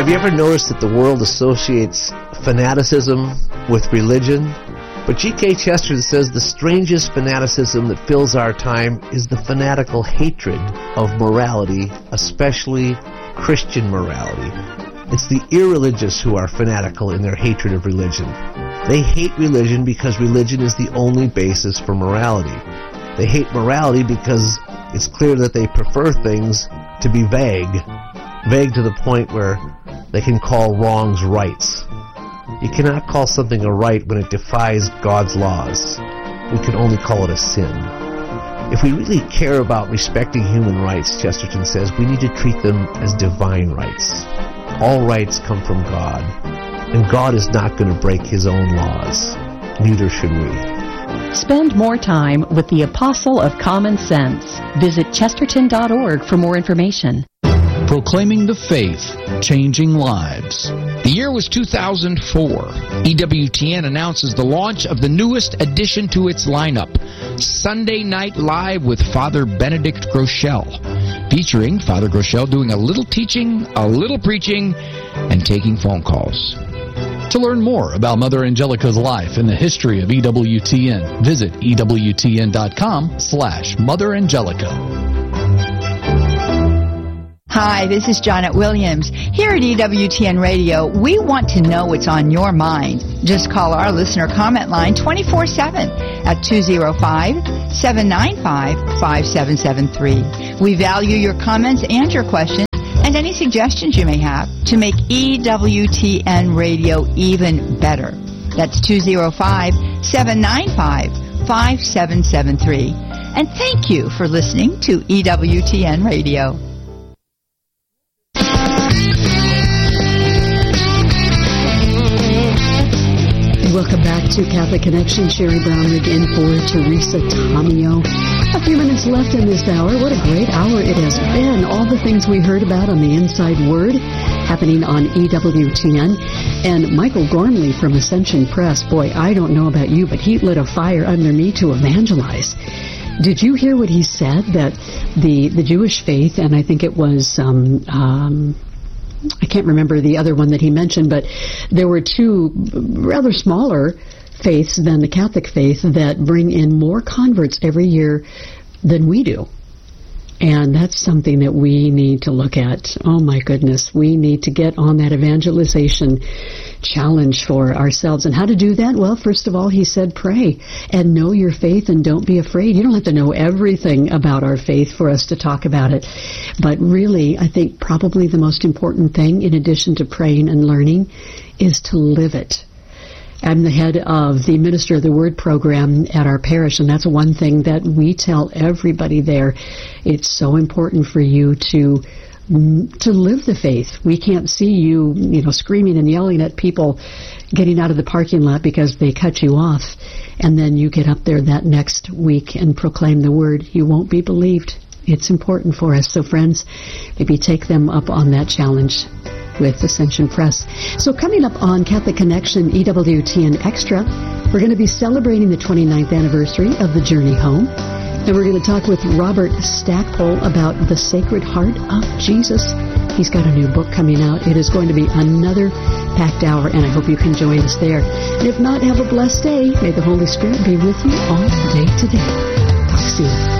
Have you ever noticed that the world associates fanaticism with religion? But G.K. Chesterton says the strangest fanaticism that fills our time is the fanatical hatred of morality, especially Christian morality. It's the irreligious who are fanatical in their hatred of religion. They hate religion because religion is the only basis for morality. They hate morality because it's clear that they prefer things to be vague to the point where they can call wrongs rights. You cannot call something a right when it defies God's laws. We can only call it a sin. If we really care about respecting human rights, Chesterton says, we need to treat them as divine rights. All rights come from God, and God is not going to break His own laws. Neither should we. Spend more time with the Apostle of Common Sense. Visit chesterton.org for more information. Proclaiming the faith, changing lives. The year was 2004. EWTN announces the launch of the newest addition to its lineup, Sunday Night Live with Father Benedict Groeschel, featuring Father Groeschel doing a little teaching, a little preaching, and taking phone calls. To learn more about Mother Angelica's life and the history of EWTN, visit EWTN.com/Mother Angelica. Hi, this is Janet Williams. Here at EWTN Radio, we want to know what's on your mind. Just call our listener comment line 24/7 at 205-795-5773. We value your comments and your questions and any suggestions you may have to make EWTN Radio even better. That's 205-795-5773. And thank you for listening to EWTN Radio. Welcome back to Catholic Connection. Sherry Brownrigg in for Teresa Tomeo. A few minutes left in this hour. What a great hour it has been. All the things we heard about on the Inside Word happening on EWTN. And Michael Gormley from Ascension Press. Boy, I don't know about you, but he lit a fire under me to evangelize. Did you hear what he said? That the Jewish faith, and I think it was I can't remember the other one that he mentioned, but there were two rather smaller faiths than the Catholic faith that bring in more converts every year than we do. And that's something that we need to look at. Oh my goodness, we need to get on that evangelization challenge for ourselves. And how to do that? Well, first of all, he said pray and know your faith and don't be afraid. You don't have to know everything about our faith for us to talk about it. But really, I think probably the most important thing, in addition to praying and learning, is to live it. I'm the head of the Minister of the Word program at our parish, and that's one thing that we tell everybody there. It's so important for you to live the faith. We can't see you, screaming and yelling at people getting out of the parking lot because they cut you off, and then you get up there that next week and proclaim the Word. You won't be believed. It's important for us. So friends, maybe take them up on that challenge with Ascension Press. So coming up on Catholic Connection EWTN Extra, we're going to be celebrating the 29th anniversary of the Journey Home. And we're going to talk with Robert Stackpole about the Sacred Heart of Jesus. He's got a new book coming out. It is going to be another packed hour, and I hope you can join us there. And if not, have a blessed day. May the Holy Spirit be with you all day today. Talk soon.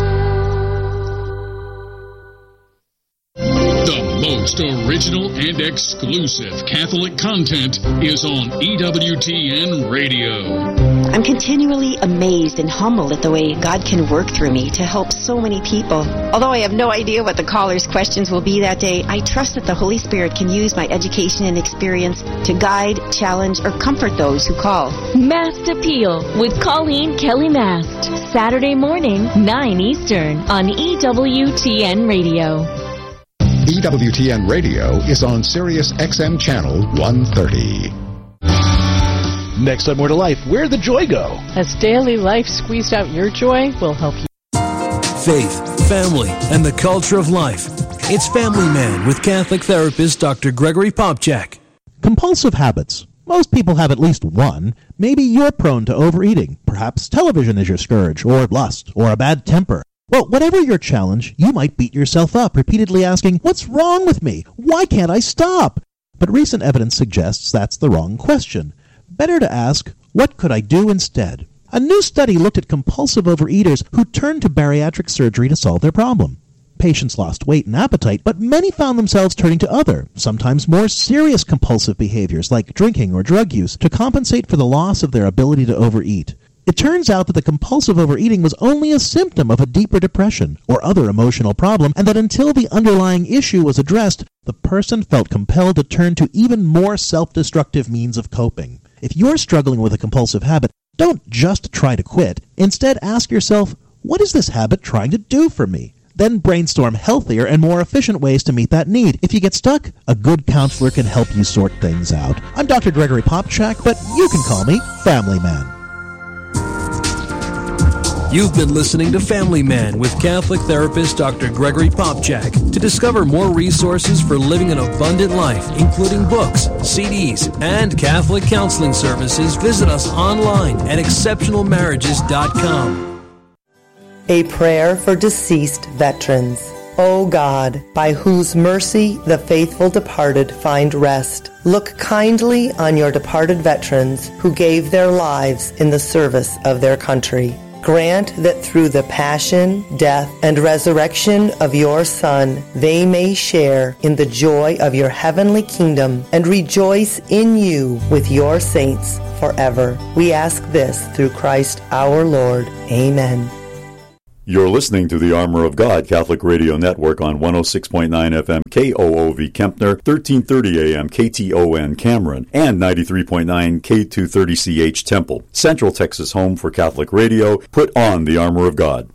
The most original and exclusive Catholic content is on EWTN Radio. I'm continually amazed and humbled at the way God can work through me to help so many people. Although I have no idea what the callers' questions will be that day, I trust that the Holy Spirit can use my education and experience to guide, challenge, or comfort those who call. Masked Appeal with Colleen Kelly Mast. Saturday morning, 9 Eastern on EWTN Radio. EWTN Radio is on Sirius XM Channel 130. Next on More to Life, where'd the joy go? Has daily life squeezed out your joy? We'll help you. Faith, family, and the culture of life. It's Family Man with Catholic therapist Dr. Gregory Popcak. Compulsive habits. Most people have at least one. Maybe you're prone to overeating. Perhaps television is your scourge, or lust, or a bad temper. Well, whatever your challenge, you might beat yourself up, repeatedly asking, "What's wrong with me? Why can't I stop?" But recent evidence suggests that's the wrong question. Better to ask, what could I do instead? A new study looked at compulsive overeaters who turned to bariatric surgery to solve their problem. Patients lost weight and appetite, but many found themselves turning to other, sometimes more serious compulsive behaviors like drinking or drug use to compensate for the loss of their ability to overeat. It turns out that the compulsive overeating was only a symptom of a deeper depression or other emotional problem, and that until the underlying issue was addressed, the person felt compelled to turn to even more self-destructive means of coping. If you're struggling with a compulsive habit, don't just try to quit. Instead, ask yourself, what is this habit trying to do for me? Then brainstorm healthier and more efficient ways to meet that need. If you get stuck, a good counselor can help you sort things out. I'm Dr. Gregory Popchak, but you can call me Family Man. You've been listening to Family Man with Catholic therapist Dr. Gregory Popchak. To discover more resources for living an abundant life, including books, CDs, and Catholic counseling services, visit us online at exceptionalmarriages.com. A prayer for deceased veterans. O God, by whose mercy the faithful departed find rest, look kindly on your departed veterans who gave their lives in the service of their country. Grant that through the passion, death, and resurrection of your Son, they may share in the joy of your heavenly kingdom and rejoice in you with your saints forever. We ask this through Christ our Lord. Amen. You're listening to the Armor of God Catholic Radio Network on 106.9 FM KOOV Kempner, 1330 AM KTON Cameron, and 93.9 K230CH Temple. Central Texas home for Catholic radio. Put on the Armor of God.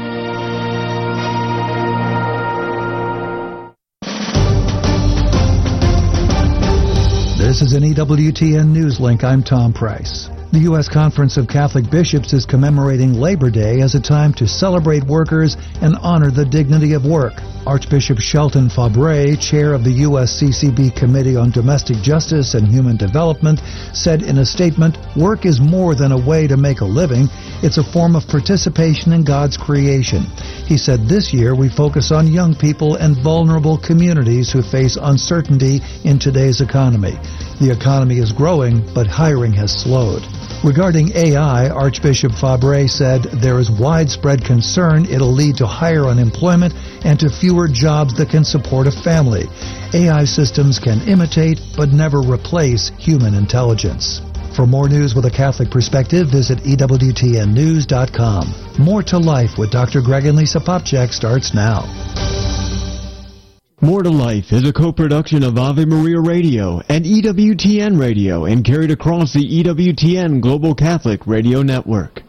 This is an EWTN News Link. I'm Tom Price. The U.S. Conference of Catholic Bishops is commemorating Labor Day as a time to celebrate workers and honor the dignity of work. Archbishop Shelton Fabre, chair of the USCCB Committee on Domestic Justice and Human Development, said in a statement, "Work is more than a way to make a living. It's a form of participation in God's creation." He said this year we focus on young people and vulnerable communities who face uncertainty in today's economy. The economy is growing, but hiring has slowed. Regarding AI, Archbishop Fabre said there is widespread concern it'll lead to higher unemployment and to fewer jobs that can support a family. AI systems can imitate but never replace human intelligence. For more news with a Catholic perspective, visit EWTNnews.com. More to Life with Dr. Greg and Lisa Popchak starts now. More to Life is a co-production of Ave Maria Radio and EWTN Radio and carried across the EWTN Global Catholic Radio Network.